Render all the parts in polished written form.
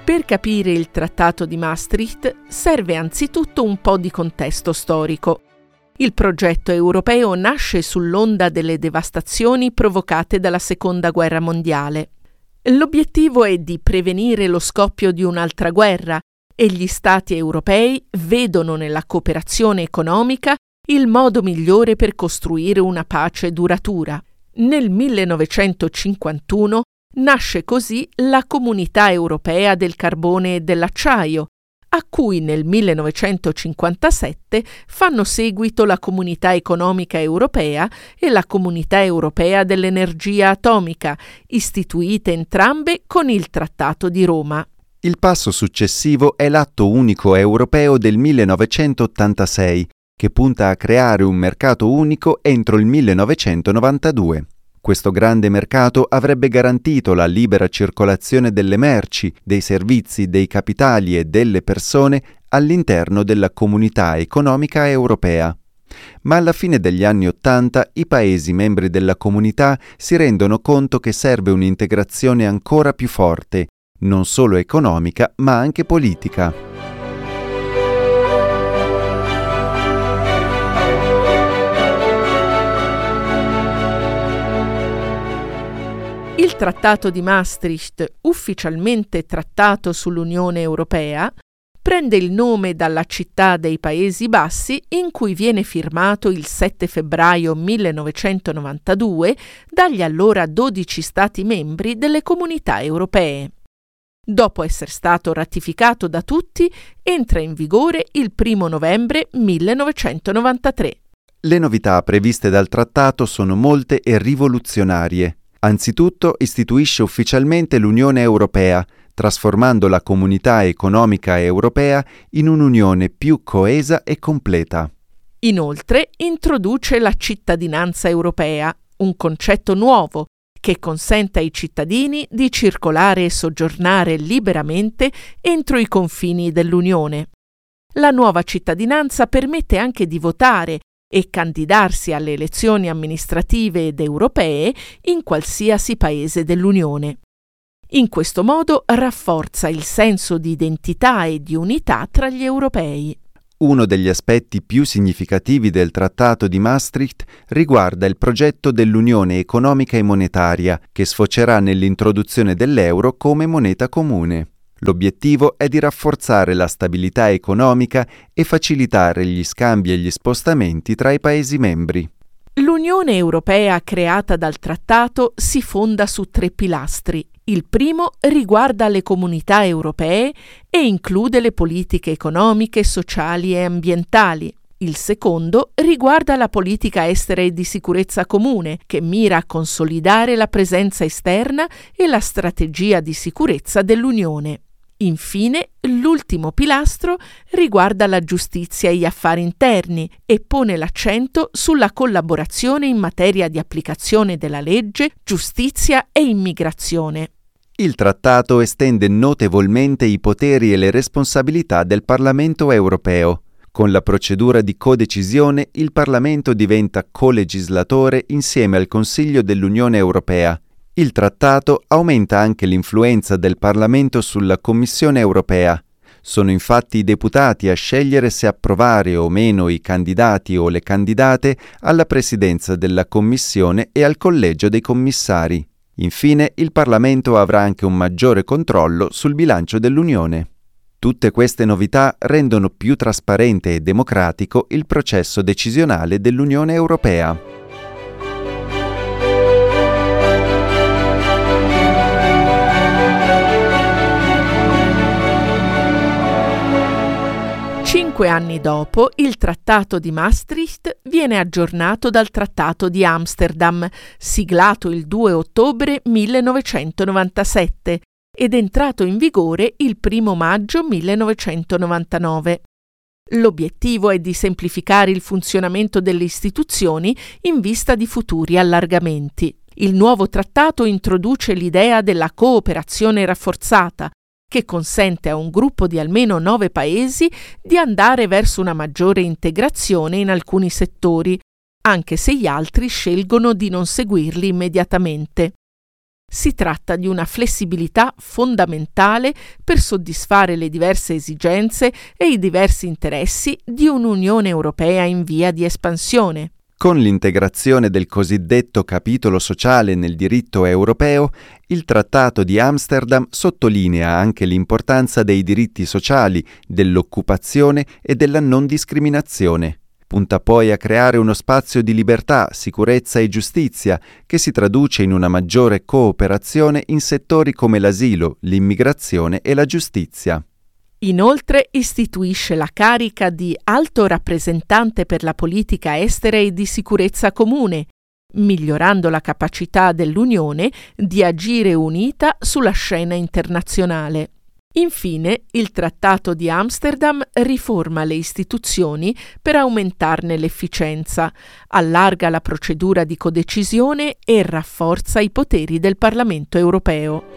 Per capire il Trattato di Maastricht serve anzitutto un po' di contesto storico. Il progetto europeo nasce sull'onda delle devastazioni provocate dalla Seconda Guerra Mondiale. L'obiettivo è di prevenire lo scoppio di un'altra guerra e gli Stati europei vedono nella cooperazione economica il modo migliore per costruire una pace duratura. Nel 1951 nasce così la Comunità Europea del Carbone e dell'Acciaio, a cui nel 1957 fanno seguito la Comunità Economica Europea e la Comunità Europea dell'Energia Atomica, istituite entrambe con il Trattato di Roma. Il passo successivo è l'Atto Unico Europeo del 1986, che punta a creare un mercato unico entro il 1992. Questo grande mercato avrebbe garantito la libera circolazione delle merci, dei servizi, dei capitali e delle persone all'interno della Comunità Economica Europea. Ma alla fine degli anni '80 i Paesi membri della comunità si rendono conto che serve un'integrazione ancora più forte, non solo economica ma anche politica. Il Trattato di Maastricht, ufficialmente trattato sull'Unione Europea, prende il nome dalla città dei Paesi Bassi in cui viene firmato il 7 febbraio 1992 dagli allora 12 Stati membri delle comunità europee. Dopo essere stato ratificato da tutti, entra in vigore il 1 novembre 1993. Le novità previste dal trattato sono molte e rivoluzionarie. Anzitutto istituisce ufficialmente l'Unione Europea, trasformando la Comunità Economica Europea in un'unione più coesa e completa. Inoltre introduce la cittadinanza europea, un concetto nuovo che consente ai cittadini di circolare e soggiornare liberamente entro i confini dell'Unione. La nuova cittadinanza permette anche di votare e candidarsi alle elezioni amministrative ed europee in qualsiasi paese dell'Unione. In questo modo rafforza il senso di identità e di unità tra gli europei. Uno degli aspetti più significativi del Trattato di Maastricht riguarda il progetto dell'Unione economica e monetaria, che sfocerà nell'introduzione dell'euro come moneta comune. L'obiettivo è di rafforzare la stabilità economica e facilitare gli scambi e gli spostamenti tra i Paesi membri. L'Unione Europea creata dal trattato si fonda su 3 pilastri. Il primo riguarda le comunità europee e include le politiche economiche, sociali e ambientali. Il secondo riguarda la politica estera e di sicurezza comune, che mira a consolidare la presenza esterna e la strategia di sicurezza dell'Unione. Infine, l'ultimo pilastro riguarda la giustizia e gli affari interni e pone l'accento sulla collaborazione in materia di applicazione della legge, giustizia e immigrazione. Il trattato estende notevolmente i poteri e le responsabilità del Parlamento europeo. Con la procedura di codecisione, il Parlamento diventa colegislatore insieme al Consiglio dell'Unione Europea. Il trattato aumenta anche l'influenza del Parlamento sulla Commissione europea. Sono infatti i deputati a scegliere se approvare o meno i candidati o le candidate alla presidenza della Commissione e al collegio dei commissari. Infine, il Parlamento avrà anche un maggiore controllo sul bilancio dell'Unione. Tutte queste novità rendono più trasparente e democratico il processo decisionale dell'Unione Europea. Cinque anni dopo, il Trattato di Maastricht viene aggiornato dal Trattato di Amsterdam, siglato il 2 ottobre 1997 ed entrato in vigore il 1 maggio 1999. L'obiettivo è di semplificare il funzionamento delle istituzioni in vista di futuri allargamenti. Il nuovo trattato introduce l'idea della cooperazione rafforzata, che consente a un gruppo di almeno 9 paesi di andare verso una maggiore integrazione in alcuni settori, anche se gli altri scelgono di non seguirli immediatamente. Si tratta di una flessibilità fondamentale per soddisfare le diverse esigenze e i diversi interessi di un'Unione Europea in via di espansione. Con l'integrazione del cosiddetto capitolo sociale nel diritto europeo, il Trattato di Amsterdam sottolinea anche l'importanza dei diritti sociali, dell'occupazione e della non discriminazione. Punta poi a creare uno spazio di libertà, sicurezza e giustizia che si traduce in una maggiore cooperazione in settori come l'asilo, l'immigrazione e la giustizia. Inoltre istituisce la carica di Alto rappresentante per la politica estera e di sicurezza comune, migliorando la capacità dell'Unione di agire unita sulla scena internazionale. Infine, il Trattato di Amsterdam riforma le istituzioni per aumentarne l'efficienza, allarga la procedura di codecisione e rafforza i poteri del Parlamento europeo.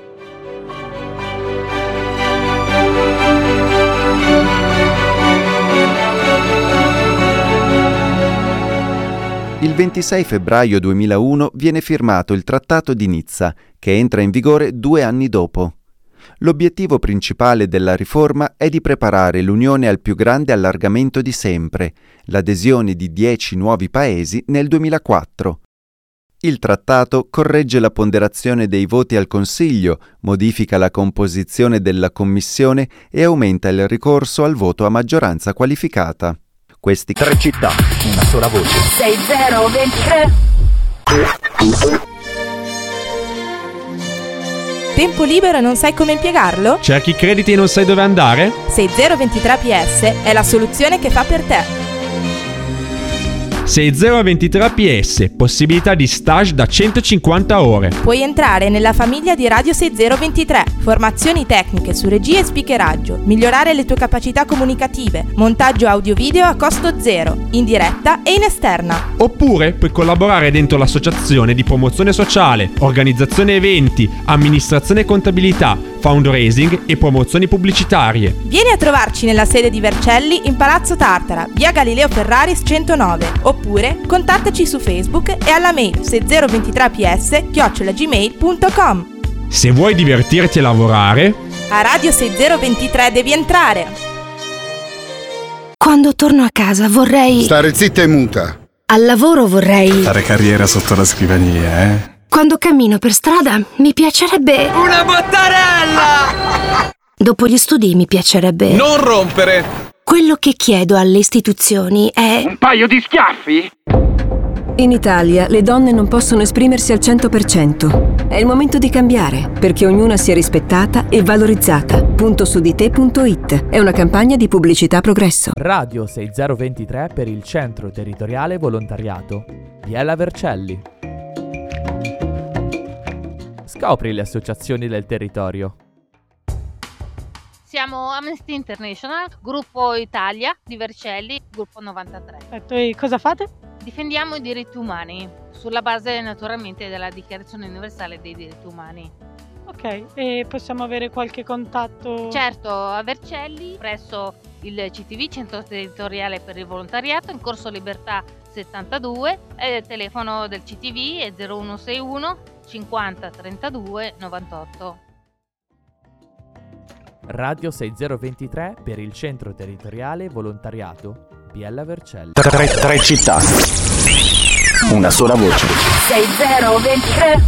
Il 26 febbraio 2001 viene firmato il Trattato di Nizza, che entra in vigore 2 anni dopo. L'obiettivo principale della riforma è di preparare l'Unione al più grande allargamento di sempre, l'adesione di 10 nuovi paesi nel 2004. Il trattato corregge la ponderazione dei voti al Consiglio, modifica la composizione della Commissione e aumenta il ricorso al voto a maggioranza qualificata. Questi 3 città, una sola voce. 6023. Tempo libero e non sai come impiegarlo? Cerchi crediti e non sai dove andare? 6023 PS è la soluzione che fa per te. 6023 PS, possibilità di stage da 150 ore. Puoi entrare nella famiglia di Radio 6023, formazioni tecniche su regia e speakeraggio, migliorare le tue capacità comunicative, montaggio audio-video a costo zero, in diretta e in esterna. Oppure puoi collaborare dentro l'associazione di promozione sociale, organizzazione eventi, amministrazione e contabilità, fundraising e promozioni pubblicitarie. Vieni a trovarci nella sede di Vercelli in Palazzo Tartara, via Galileo Ferraris 109, oppure contattaci su Facebook e alla mail 6023ps@gmail.com. Se vuoi divertirti e lavorare, a Radio 6023 devi entrare. Quando torno a casa vorrei stare zitta e muta. Al lavoro vorrei fare carriera sotto la scrivania, eh? Quando cammino per strada mi piacerebbe una bottarella! Dopo gli studi mi piacerebbe non rompere! Quello che chiedo alle istituzioni è un paio di schiaffi? In Italia le donne non possono esprimersi al 100%. È il momento di cambiare, perché ognuna sia rispettata e valorizzata. Puntosudite.it è una campagna di pubblicità Progresso. Radio 6023 per il Centro Territoriale Volontariato. Biella Vercelli. Scopri le associazioni del territorio. Siamo Amnesty International, Gruppo Italia di Vercelli, Gruppo 93. Perfetto, e cosa fate? Difendiamo i diritti umani, sulla base naturalmente della Dichiarazione Universale dei Diritti Umani. Ok, e possiamo avere qualche contatto? Certo, a Vercelli, presso il CTV, Centro Territoriale per il Volontariato, in Corso Libertà 72, e il telefono del CTV è 0161 50 32 98. Radio 6023 per il Centro Territoriale Volontariato Biella Vercelli. 3 città, una sola voce. 6023.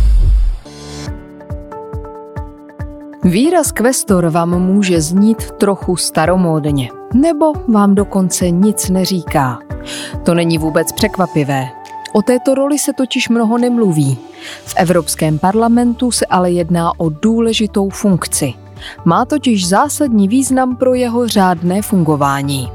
Výraz kvestor vám může znít trochu staromódně, nebo vám dokonce nic neříká. To není vůbec překvapivé. O této roli se totiž mnoho nemluví. V Evropském parlamentu se ale jedná o důležitou funkci. Má totiž zásadní význam pro jeho řádné fungování.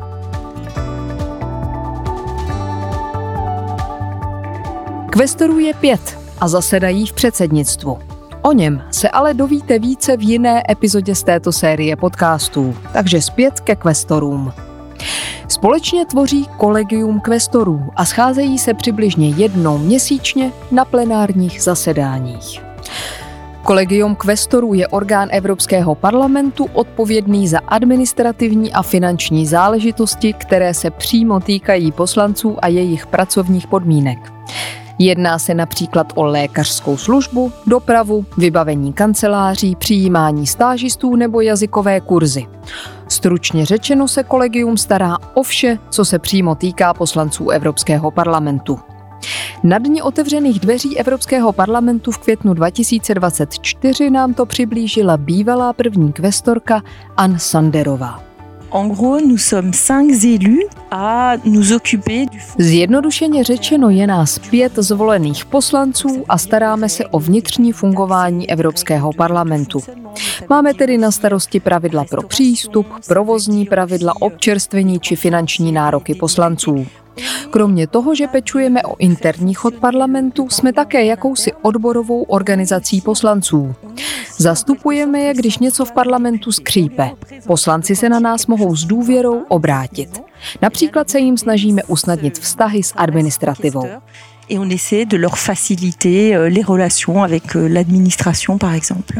Kvestorů je 5 a zasedají v předsednictvu. O něm se ale dovíte více v jiné epizodě z této série podcastů, takže zpět ke kvestorům. Společně tvoří kolegium kvestorů a scházejí se přibližně jednou měsíčně na plenárních zasedáních. Kolegium kvestorů je orgán Evropského parlamentu odpovědný za administrativní a finanční záležitosti, které se přímo týkají poslanců a jejich pracovních podmínek. Jedná se například o lékařskou službu, dopravu, vybavení kanceláří, přijímání stážistů nebo jazykové kurzy. Stručně řečeno se kolegium stará o vše, co se přímo týká poslanců Evropského parlamentu. Na dni otevřených dveří Evropského parlamentu v květnu 2024 nám to přiblížila bývalá první kvestorka Ann Sanderová. En gros, nous sommes 5 élus à nous occuper du... Zjednodušeně řečeno je nás 5 zvolených poslanců a staráme se o vnitřní fungování Evropského parlamentu. Máme tedy na starosti pravidla pro přístup, provozní pravidla, občerstvení či finanční nároky poslanců. Kromě toho, že pečujeme o interní chod parlamentu, jsme také jakousi odborovou organizací poslanců. Zastupujeme je, když něco v parlamentu skřípe. Poslanci se na nás mohou s důvěrou obrátit. Například se jim snažíme usnadnit vztahy s administrativou. Et on essaie de leur faciliter les relations avec l'administration, par exemple.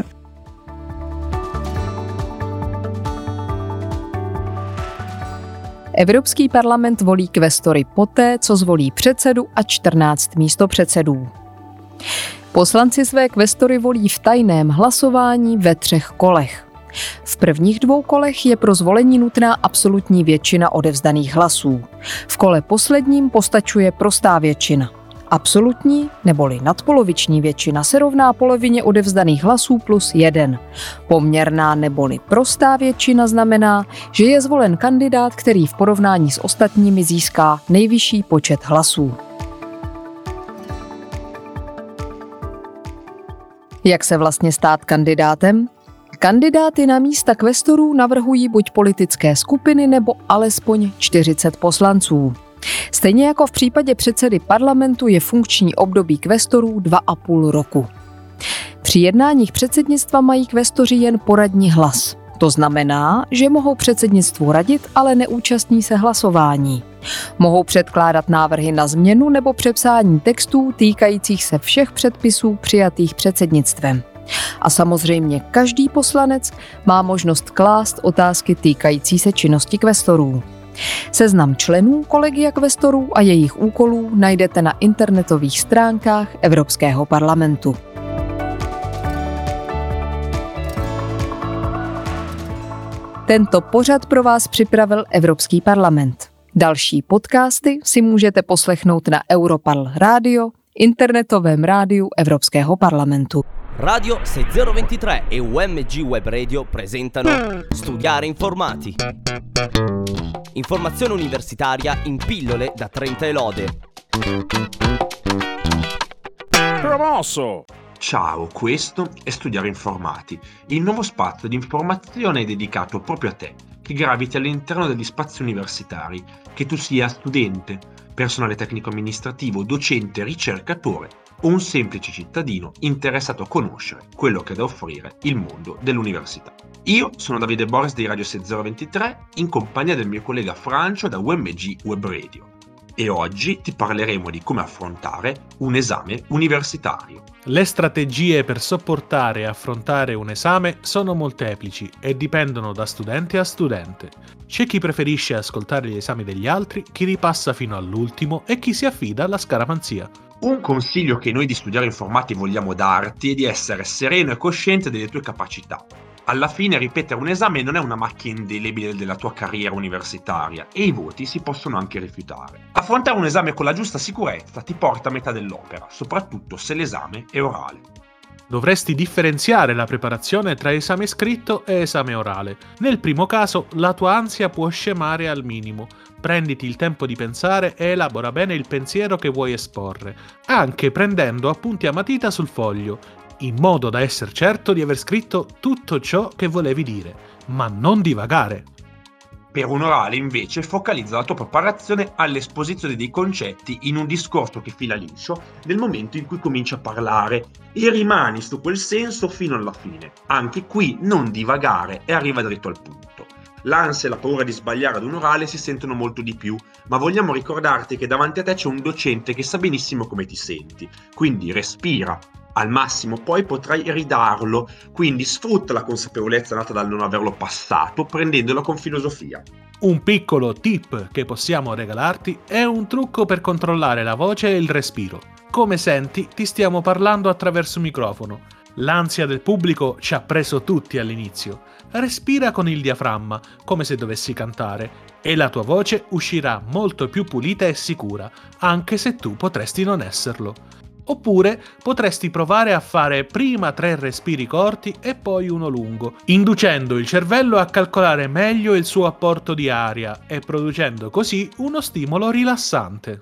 Evropský parlament volí kvestory poté, co zvolí předsedu a 14 místopředsedů. Poslanci své kvestory volí v tajném hlasování ve 3 kolech. V prvních 2 kolech je pro zvolení nutná absolutní většina odevzdaných hlasů. V kole posledním postačuje prostá většina. Absolutní neboli nadpoloviční většina se rovná polovině odevzdaných hlasů plus 1. Poměrná neboli prostá většina znamená, že je zvolen kandidát, který v porovnání s ostatními získá nejvyšší počet hlasů. Jak se vlastně stát kandidátem? Kandidáty na místa kvestorů navrhují buď politické skupiny nebo alespoň 40 poslanců. Stejně jako v případě předsedy parlamentu je funkční období kvestorů 2,5 roku. Při jednáních předsednictva mají kvestoři jen poradní hlas. To znamená, že mohou předsednictvu radit, ale neúčastní se hlasování. Mohou předkládat návrhy na změnu nebo přepsání textů týkajících se všech předpisů přijatých předsednictvem. A samozřejmě každý poslanec má možnost klást otázky týkající se činnosti kvestorů. Seznam členů kolegia kvestorů a jejich úkolů najdete na internetových stránkách Evropského parlamentu. Tento pořad pro vás připravil Evropský parlament. Další podcasty si můžete poslechnout na Europarl Radio, internetovém rádiu Evropského parlamentu. Radio 6023 e UMG Web Radio presentano Studiare Informati. Informazione universitaria in pillole da 30 lode. Promosso! Ciao, questo è Studiare Informati, il nuovo spazio di informazione dedicato proprio a te, che graviti all'interno degli spazi universitari, che tu sia studente, personale tecnico-amministrativo, docente, ricercatore o un semplice cittadino interessato a conoscere quello che ha da offrire il mondo dell'università. Io sono Davide Boris di Radio 6023 in compagnia del mio collega Francio da UMG Web Radio e oggi ti parleremo di come affrontare un esame universitario. Le strategie per sopportare e affrontare un esame sono molteplici e dipendono da studente a studente. C'è chi preferisce ascoltare gli esami degli altri, chi ripassa fino all'ultimo e chi si affida alla scaramanzia. Un consiglio che noi di Studiare Informati vogliamo darti è di essere sereno e cosciente delle tue capacità. Alla fine ripetere un esame non è una macchia indelebile della tua carriera universitaria e i voti si possono anche rifiutare. Affrontare un esame con la giusta sicurezza ti porta a metà dell'opera, soprattutto se l'esame è orale. Dovresti differenziare la preparazione tra esame scritto e esame orale. Nel primo caso la tua ansia può scemare al minimo. Prenditi il tempo di pensare e elabora bene il pensiero che vuoi esporre, anche prendendo appunti a matita sul foglio, in modo da essere certo di aver scritto tutto ciò che volevi dire, ma non divagare. Per un orale, invece, focalizza la tua preparazione all'esposizione dei concetti in un discorso che fila liscio nel momento in cui cominci a parlare e rimani su quel senso fino alla fine. Anche qui non divagare e arriva dritto al punto. L'ansia e la paura di sbagliare ad un orale si sentono molto di più, ma vogliamo ricordarti che davanti a te c'è un docente che sa benissimo come ti senti, quindi respira. Al massimo poi potrai ridarlo, quindi sfrutta la consapevolezza nata dal non averlo passato prendendolo con filosofia. Un piccolo tip che possiamo regalarti è un trucco per controllare la voce e il respiro. come senti, ti stiamo parlando attraverso microfono. L'ansia del pubblico ci ha preso tutti all'inizio. Respira con il diaframma, come se dovessi cantare, e la tua voce uscirà molto più pulita e sicura, anche se tu potresti non esserlo. Oppure potresti provare a fare prima 3 respiri corti e poi uno lungo, inducendo il cervello a calcolare meglio il suo apporto di aria e producendo così uno stimolo rilassante.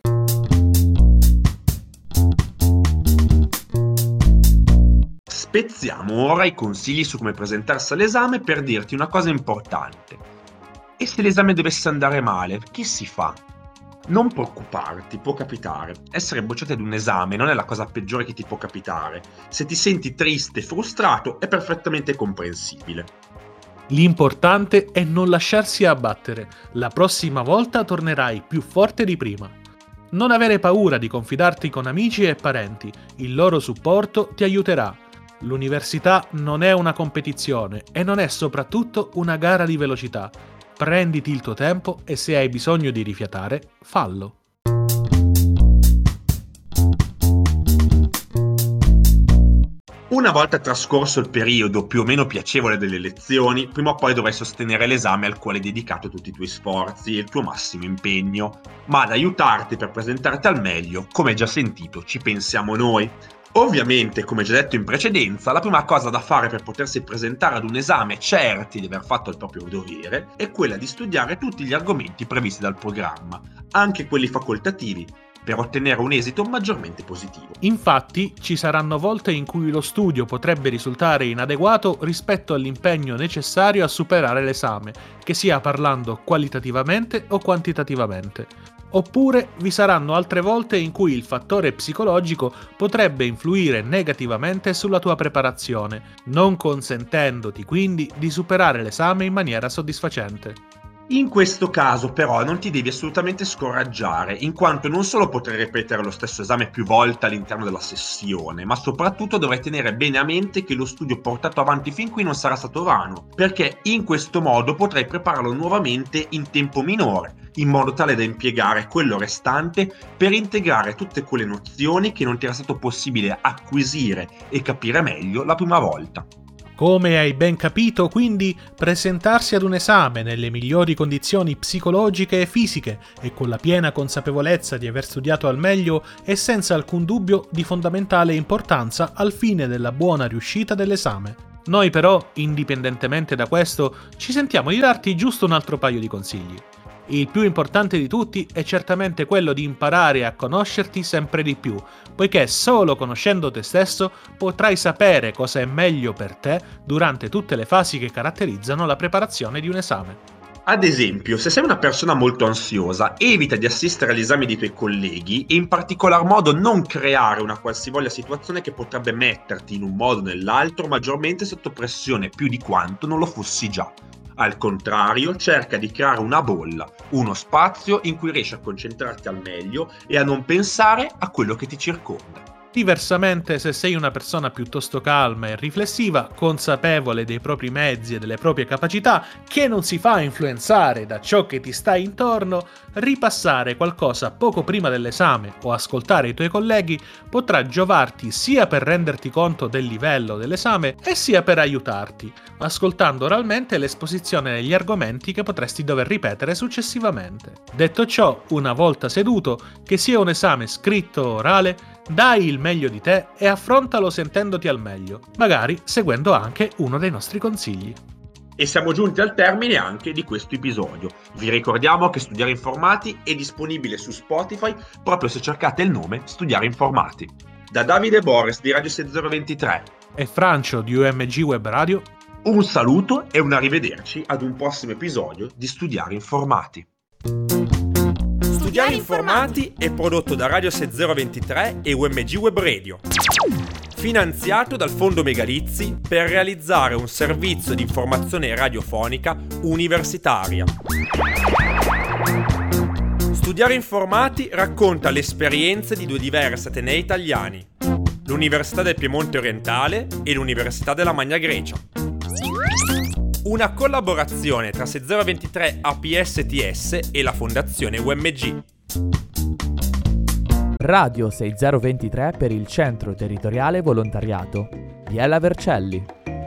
Spezziamo ora i consigli su come presentarsi all'esame per dirti una cosa importante. E se l'esame dovesse andare male, che si fa? Non preoccuparti, può capitare. Essere bocciati ad un esame non è la cosa peggiore che ti può capitare. Se ti senti triste e frustrato è perfettamente comprensibile. L'importante è non lasciarsi abbattere. La prossima volta tornerai più forte di prima. Non avere paura di confidarti con amici e parenti. Il loro supporto ti aiuterà. L'università non è una competizione e non è soprattutto una gara di velocità. Prenditi il tuo tempo e se hai bisogno di rifiatare, fallo. Una volta trascorso il periodo più o meno piacevole delle lezioni, prima o poi dovrai sostenere l'esame al quale hai dedicato tutti i tuoi sforzi e il tuo massimo impegno. Ma ad aiutarti per presentarti al meglio, come hai già sentito, ci pensiamo noi. Ovviamente, come già detto in precedenza, la prima cosa da fare per potersi presentare ad un esame certi di aver fatto il proprio dovere è quella di studiare tutti gli argomenti previsti dal programma, anche quelli facoltativi, per ottenere un esito maggiormente positivo. Infatti, ci saranno volte in cui lo studio potrebbe risultare inadeguato rispetto all'impegno necessario a superare l'esame, che sia parlando qualitativamente o quantitativamente. Oppure vi saranno altre volte in cui il fattore psicologico potrebbe influire negativamente sulla tua preparazione, non consentendoti quindi di superare l'esame in maniera soddisfacente. In questo caso però non ti devi assolutamente scoraggiare, in quanto non solo potrai ripetere lo stesso esame più volte all'interno della sessione, ma soprattutto dovrai tenere bene a mente che lo studio portato avanti fin qui non sarà stato vano, perché in questo modo potrai prepararlo nuovamente in tempo minore, in modo tale da impiegare quello restante per integrare tutte quelle nozioni che non ti era stato possibile acquisire e capire meglio la prima volta. Come hai ben capito, quindi, presentarsi ad un esame nelle migliori condizioni psicologiche e fisiche e con la piena consapevolezza di aver studiato al meglio è senza alcun dubbio di fondamentale importanza al fine della buona riuscita dell'esame. Noi però, indipendentemente da questo, ci sentiamo di darti giusto un altro paio di consigli. Il più importante di tutti è certamente quello di imparare a conoscerti sempre di più, poiché solo conoscendo te stesso potrai sapere cosa è meglio per te durante tutte le fasi che caratterizzano la preparazione di un esame. Ad esempio, se sei una persona molto ansiosa, evita di assistere agli esami dei tuoi colleghi e in particolar modo non creare una qualsivoglia situazione che potrebbe metterti in un modo o nell'altro maggiormente sotto pressione più di quanto non lo fossi già. Al contrario, cerca di creare una bolla, uno spazio in cui riesci a concentrarti al meglio e a non pensare a quello che ti circonda. Diversamente, se sei una persona piuttosto calma e riflessiva, consapevole dei propri mezzi e delle proprie capacità, che non si fa influenzare da ciò che ti sta intorno, ripassare qualcosa poco prima dell'esame o ascoltare i tuoi colleghi potrà giovarti sia per renderti conto del livello dell'esame e sia per aiutarti, ascoltando oralmente l'esposizione degli argomenti che potresti dover ripetere successivamente. Detto ciò, una volta seduto, che sia un esame scritto o orale, dai il meglio di te e affrontalo sentendoti al meglio, magari seguendo anche uno dei nostri consigli. E siamo giunti al termine anche di questo episodio. Vi ricordiamo che Studiare Informati è disponibile su Spotify proprio se cercate il nome Studiare Informati. Da Davide Boris di Radio 6023 e Francio di UMG Web Radio, un saluto e un arrivederci ad un prossimo episodio di Studiare Informati. Studiare Informati è prodotto da Radio 6023 e UMG Web Radio, finanziato dal Fondo Megalizzi per realizzare un servizio di informazione radiofonica universitaria. Studiare Informati racconta le esperienze di due diversi atenei italiani, l'Università del Piemonte Orientale e l'Università della Magna Grecia. Una collaborazione tra 6023 APSTS e la Fondazione UMG. Radio 6023 per il Centro Territoriale Volontariato Biella Vercelli.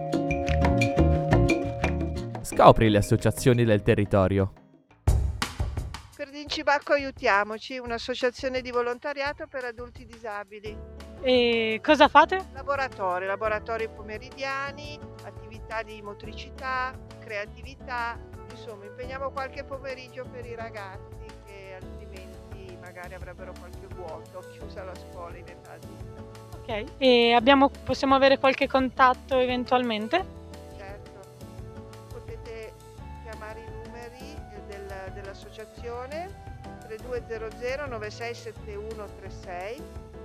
Scopri le associazioni del territorio. Per Dincibacco Aiutiamoci, un'associazione di volontariato per adulti disabili. E cosa fate? Laboratori pomeridiani, attività di motricità, creatività, insomma impegniamo qualche pomeriggio per i ragazzi che altrimenti magari avrebbero qualche vuoto, chiusa la scuola in età adulta. Ok, e possiamo avere qualche contatto eventualmente? Certo, potete chiamare i numeri dell'associazione 3200 967136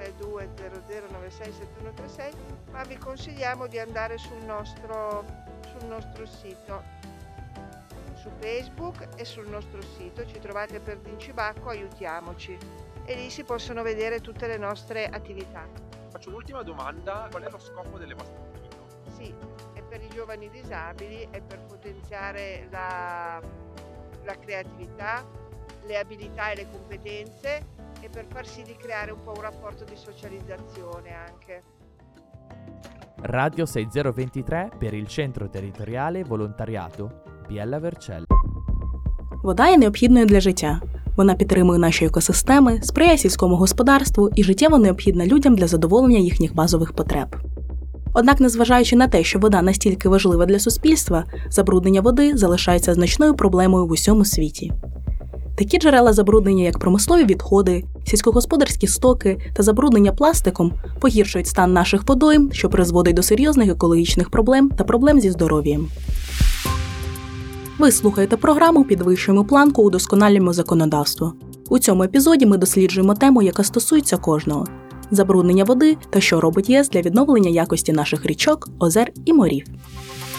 3200967136, ma vi consigliamo di andare sul nostro sito, su Facebook e sul nostro sito ci trovate per Dincibacco Aiutiamoci e lì si possono vedere tutte le nostre attività. Faccio un'ultima domanda, qual è lo scopo delle vostre attività? Sì, è per i giovani disabili, è per potenziare la creatività, le abilità e le competenze e per far sì di creare un po' un rapporto di socializzazione anche. Radio 6023 per il Centro Territoriale Volontariато Бієла Верчель. Вода є необхідною для життя. Вона підтримує наші екосистеми, сприяє сільському господарству і життєво необхідна людям для задоволення їхніх базових потреб. Однак, незважаючи на те, що вода настільки важлива для суспільства, забруднення води залишається значною проблемою в усьому світі. Такі джерела забруднення, як промислові відходи, сільськогосподарські стоки та забруднення пластиком, погіршують стан наших водойм, що призводить до серйозних екологічних проблем та проблем зі здоров'ям. Ви слухаєте програму «Підвищуємо планку, удосконалюємо законодавство». У цьому епізоді ми досліджуємо тему, яка стосується кожного – забруднення води та що робить ЄС для відновлення якості наших річок, озер і морів.